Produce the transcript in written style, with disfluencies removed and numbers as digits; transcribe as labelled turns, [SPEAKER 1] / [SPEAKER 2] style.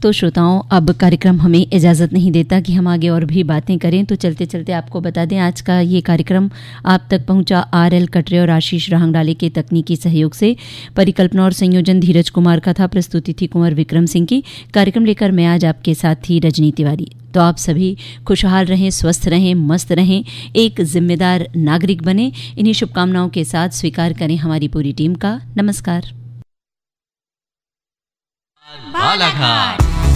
[SPEAKER 1] तो श्रोताओं, अब कार्यक्रम हमें इजाज़त नहीं देता कि हम आगे और भी बातें करें, तो चलते चलते आपको बता दें आज का ये कार्यक्रम आप तक पहुंचा RL कटरे और आशीष राहंगडाले के तकनीकी सहयोग से। परिकल्पना और संयोजन धीरज कुमार का था, प्रस्तुति थी कुंवर विक्रम सिंह की। कार्यक्रम लेकर मैं आज आपके साथ थी रजनी तिवारी। तो आप सभी खुशहाल रहें, स्वस्थ रहें, मस्त रहें, एक जिम्मेदार नागरिक बने। इन्हीं शुभकामनाओं के साथ स्वीकार करें हमारी पूरी टीम का नमस्कार।
[SPEAKER 2] बालाघाट।